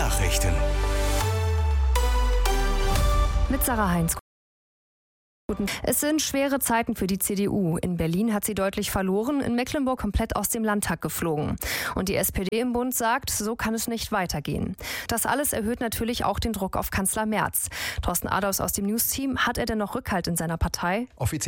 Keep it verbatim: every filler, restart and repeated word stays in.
Nachrichten. Mit Sarah Heinz. Es sind schwere Zeiten für die C D U. In Berlin hat sie deutlich verloren, in Mecklenburg komplett aus dem Landtag geflogen. Und die S P D im Bund sagt, so kann es nicht weitergehen. Das alles erhöht natürlich auch den Druck auf Kanzler Merz. Thorsten Adolfs aus dem News-Team, hat er denn noch Rückhalt in seiner Partei? Offiziell